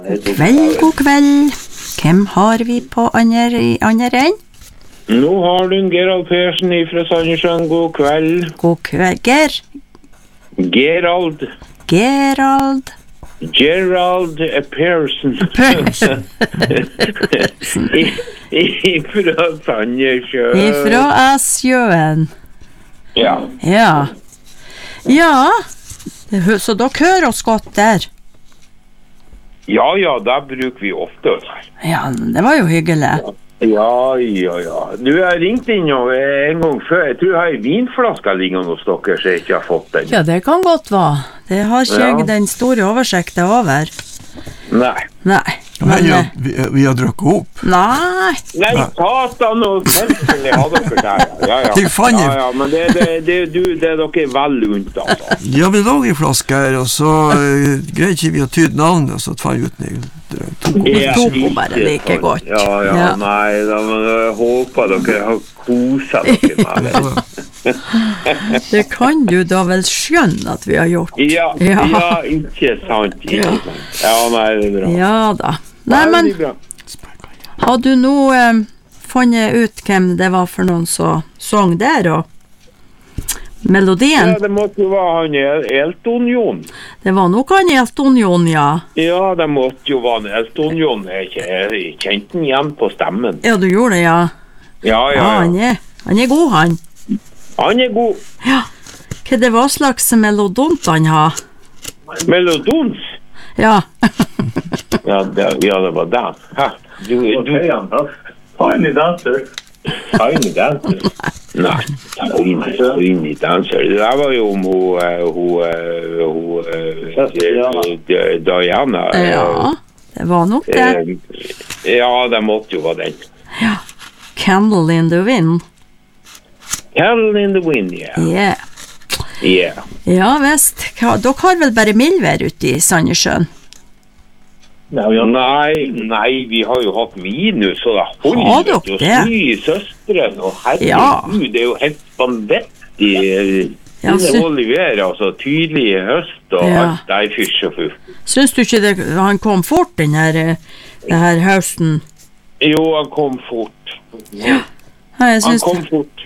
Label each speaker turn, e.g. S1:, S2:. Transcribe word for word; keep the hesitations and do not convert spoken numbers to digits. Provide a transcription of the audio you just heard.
S1: God kveld, god kveld. Hvem har vi på andre, i andre enn?
S2: Nå har du en Gerald Persen fra Sandnessjøen. God kveld.
S1: God kveld, Ger.
S2: Gerald.
S1: Gerald.
S2: Gerald Persen.
S1: Persen.
S2: Fra Sandnessjøen.
S1: Fra Asjøen.
S2: Ja.
S1: Ja. Ja. Det, så dere hører oss godt der.
S2: Ja, ja, da bruker vi ofte.
S1: Ja, det var jo hyggelig.
S2: Ja, ja, ja. Du har ringt inn en gang før. Jeg tror jeg har en vinflaske liggende hos dere, så jeg ikke har fått den.
S1: Ja, det kan godt være. Det har ikke jeg
S2: Ja.
S1: den store oversikten over.
S2: Nei.
S1: Nei.
S3: Men,
S1: Men,
S3: ja,
S1: eh,
S3: vi, vi har drukket opp.
S1: nei.
S2: Nei, satan og selvfølgelig har dere der. Ja, ja.
S3: Til Fanny.
S2: Ja, ja, men det, det, det, du, det er dere vel unnt, altså.
S3: Ja, vi lå i flaske her, og så uh, greide ikke vi å tyde navnet, og så fant vi ut når jeg tok opp.
S1: Ja. tok hun bare like godt.
S2: Ja, ja,
S1: Ja.
S2: nei, da, men jeg håper dere har koset dere med det.
S1: Det kan du da vel skjønne at vi har gjort.
S2: Ja,
S1: Ja.
S2: ja, ikke sant, ikke
S1: Ja.
S2: sant. Ja, nei, det er bra.
S1: Ja da. Nei, men
S2: Veldig bra.
S1: har du nå eh, funnet ut hvem det var for noen som sang der, og melodien?
S2: Ja, det måtte jo være han El- Elton Jon.
S1: Det var nok han Elton Jon, ja.
S2: Ja, det måtte jo være han Elton Jon. Jeg kje- jeg kjente han igjen på stemmen.
S1: Ja, du gjorde det, ja.
S2: Ja, ja,
S1: Ja, han
S2: ja.
S1: er, han er god, han.
S2: Han er god.
S1: Ja. Hva det var slags melodont han har?
S2: Melodons.
S1: Ja.
S2: Ja, det, ja, det var den. Hæ? Du, du...
S4: Tiny dancer.
S2: Tiny dancer? Nei, tiny, tiny dancer. Det der var jo om hun, eh, hun, eh, hun, eh, eh, Diana. eh,
S1: Ja, det var nok det.
S2: eh, Ja, det måtte jo være den.
S1: Ja. Candle in the Wind.
S2: Candle in the Wind, ja.
S1: Yeah.
S2: Yeah.
S1: Ja, visst. Hva- Dere har vel bare mildvær ute i Sandnessjøen?
S2: Nei, nei, vi har jo hatt minus, og det
S1: Har
S2: holder
S1: dere
S2: til å
S1: det?
S2: sny i søsteren, og herregud,
S1: Ja.
S2: det er jo helt vanvittig. eh,
S1: Ja,
S2: Dine
S1: sy-
S2: Oliver, altså tydelig i høst, og
S1: Ja.
S2: alt der fyrst og fuff.
S1: Syns du ikke det, han kom fort, den her, eh, det her høsten?
S2: Jo, han kom fort.
S1: Nei, jeg
S2: Han
S1: syns
S2: kom fort.